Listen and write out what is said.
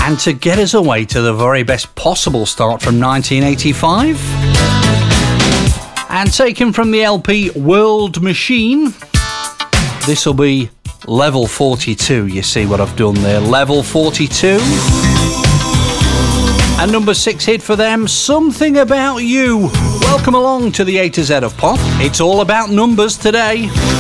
And to get us away to the very best possible start from 1985, and taken from the LP World Machine, this will be Level 42. You see what I've done there? Level 42. And number 6 hit for them, Something About You. Welcome along to the A to Z of Pop. It's all about numbers today.